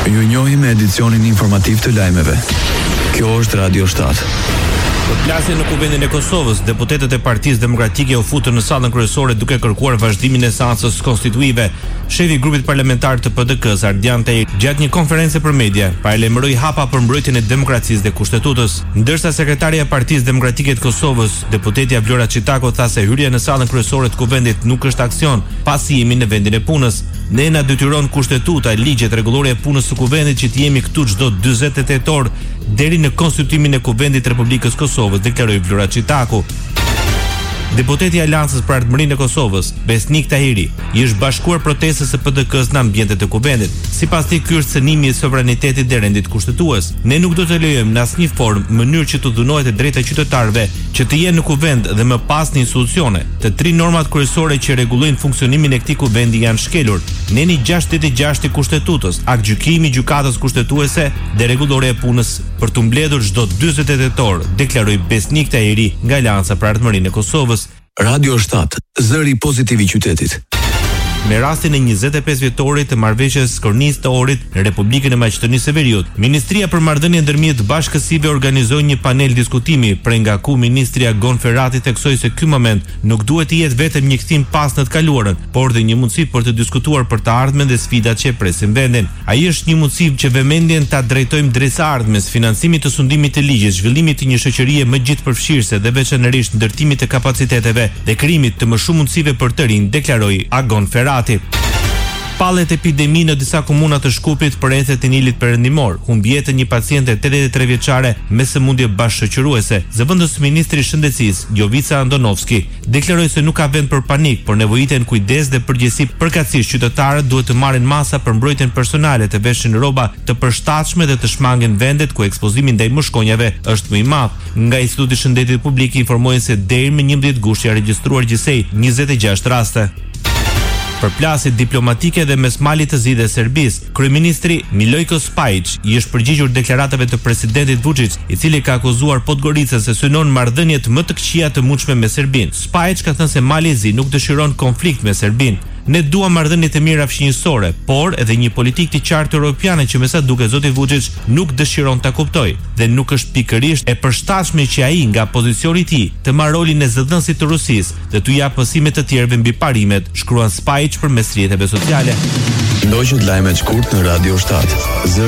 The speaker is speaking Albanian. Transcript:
Ju njohim me edicionin informativ të lajmeve. Kjo është Radio 7. Për plasjen në Kuvendin e Kosovës, deputetët e Partisë Demokratike u futën në sallën kryesore duke kërkuar vazhdimin e seancës konstituive. Shefi i grupit parlamentar të PDK-s, Ardian Tej, gjatë një konferencë për media, paralajmëroi hapa për mbrojtjen e demokracisë dhe kushtetutës, ndërsa sekretarja e Partisë Demokratike të Kosovës, deputetja Vlora Çitako, tha se hyrja në sallën kryesore të Kuvendit nuk është aksion, pasi jemi në vendin e punës. Ne na detyron kushtetuta, ligjet, rregulloria e punës së Kuvendit që të jemi këtu çdo 48 orë deri në konstituimin e Kuvendit të Republikës Kosovës, deklaroi Vlora Çitako. Deputeti i Aleancës për Ardhmërinë e Kosovës, Besnik Tahiri, i është bashkuar protestës së PDK-s në ambientet e Kuvendit. Sipas tij, ky është cënimi i sovranitetit dhe rendit kushtetues. Ne nuk do të lejojmë në asnjë formë mënyrë që të dhunohet e drejta e qytetarëve që të jenë në Kuvend dhe më pas në institucione. Të tri normat kryesore që rregullojnë funksionimin e këtij Kuvendi janë shkelur. Neni 66 i Kushtetutës, akt gjykimi i gjykatës kushtetuese dhe rregulloria e punës për të mbledhur çdo 48 orë, deklaroi Besnik Tahiri nga Aleanca për Ardhmërinë e Kosovës. Radio 7, zëri pozitiv i qytetit. Me rastin e 25 vjetorit të marrëveshjes kornisë të Orit në Republikën e Maqedonisë së Veriut, Ministria për Marrëdhënie ndërmjet bashkësive organizoi një panel diskutimi, prej nga ku ministri Agon Ferrati theksoi se ky moment nuk duhet të jetë vetëm një kthim pas në të kaluarën, por dhe një mundësi për të diskutuar për të ardhmen dhe sfidat që presin vendin. Ai është një mundësi që vëmendjen ta drejtojmë drejt së ardhmes, financimit të sundimit të ligjit, zhvillimit të një shoqërie më gjithëpërfshirëse dhe veçanërisht ndërtimit të kapaciteteve dhe krijimit të më shumë mundësive për të rinj, deklaroi Agon Ferrati. Pallet epidemi në disa komuna të Shkupit për rrethet e Nilit Perëndimor, humbi jetën një paciente 83 vjeçare me sëmundje bashkëshoqëruese. Zëvendës ministri i Shëndetësisë, Jovica Andonovski, deklaroi se nuk ka vend për panik, por nevojiten kujdes dhe përgjegjësi. Përkatësisht qytetarët duhet të marrin masa për mbrojtjen personale, të veshin rroba të përshtatshme dhe të shmangen vendet ku ekspozimi ndaj mushkonjave është më i madh. Nga Instituti i Shëndetit Publik informojnë se deri më 11 gusht janë regjistruar gjithsej 26 raste. Për plasjet diplomatike dhe mes malit të zi dhe Serbis, kryeministri Milojko Spajić i është përgjigjur deklaratave të presidentit Vučić, i cili ka akuzuar Podgoricën se synon marrëdhëniet më të këqija të mundshme me Serbinë. Spajić ka thënë se mali i zi nuk dëshiron konflikt me Serbinë. Ne duam marrëdhënie të mira fshinjësore, por edhe një politik të qartë europiane që me sa duket zoti Vučić nuk dëshiron ta kuptojë dhe nuk është pikërisht e përshtatshme që ai nga pozicioni i tij të marrë rolin e zëdhënësit të Rusisë dhe të japë mësime të tjerëve mbi parimet, shkruan Spajić përmes rrjeteve sociale. Ndoqët lajmet shkurt në Radio 7.